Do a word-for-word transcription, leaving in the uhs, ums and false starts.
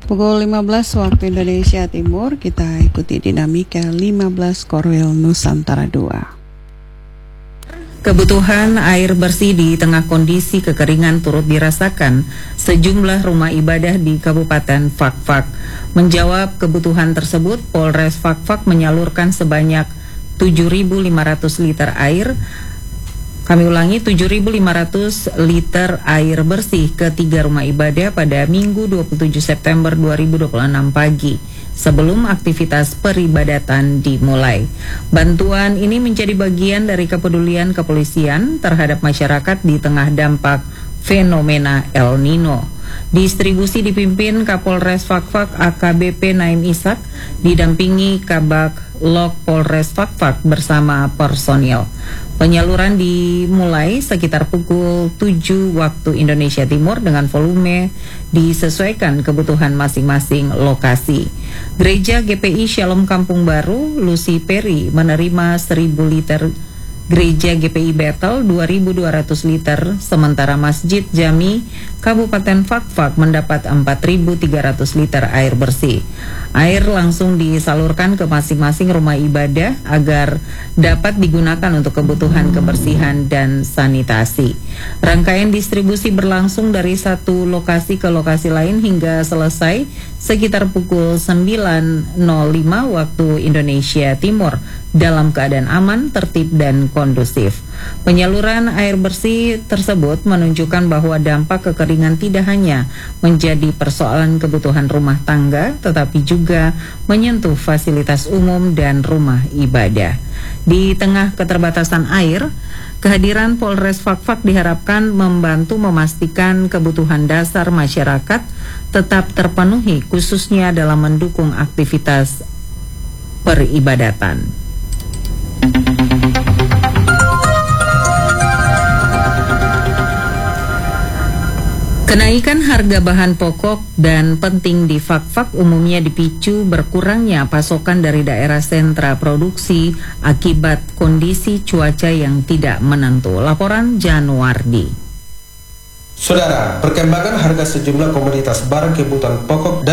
Pukul lima belas waktu Indonesia Timur, kita ikuti dinamika lima belas Korwil Nusantara dua. Kebutuhan air bersih di tengah kondisi kekeringan turut dirasakan sejumlah rumah ibadah di Kabupaten Fakfak. Menjawab kebutuhan tersebut, Polres Fakfak menyalurkan sebanyak tujuh ribu lima ratus liter air Kami ulangi, tujuh ribu lima ratus liter air bersih ke tiga rumah ibadah pada Minggu dua puluh tujuh September dua ribu dua puluh enam pagi, sebelum aktivitas peribadatan dimulai. Bantuan ini menjadi bagian dari kepedulian kepolisian terhadap masyarakat di tengah dampak fenomena El Nino. Distribusi dipimpin Kapolres Fakfak A K B P Naim Ishak, didampingi Kabak Lok Polres Fakfak bersama personil. Penyaluran dimulai sekitar pukul tujuh waktu Indonesia Timur dengan volume disesuaikan kebutuhan masing-masing lokasi. Gereja G P I Shalom Kampung Baru Lucy Perry menerima seribu liter, Gereja G P I Bethel dua ribu dua ratus liter, sementara Masjid Jami Kabupaten Fakfak mendapat empat ribu tiga ratus liter air bersih. Air langsung disalurkan ke masing-masing rumah ibadah agar dapat digunakan untuk kebutuhan kebersihan dan sanitasi. Rangkaian distribusi berlangsung dari satu lokasi ke lokasi lain hingga selesai sekitar pukul sembilan nol lima waktu Indonesia Timur dalam keadaan aman, tertib, dan kondusif. Penyaluran air bersih tersebut menunjukkan bahwa dampak kekeringan tidak hanya menjadi persoalan kebutuhan rumah tangga, tetapi juga menyentuh fasilitas umum dan rumah ibadah. Di tengah keterbatasan air, kehadiran Polres Fakfak diharapkan membantu memastikan kebutuhan dasar masyarakat tetap terpenuhi, khususnya dalam mendukung aktivitas peribadatan. Kenaikan harga bahan pokok dan penting di Fakfak umumnya dipicu berkurangnya pasokan dari daerah sentra produksi akibat kondisi cuaca yang tidak menentu. Laporan Januardi. Saudara, perkembangan harga sejumlah komoditas barang kebutuhan pokok dan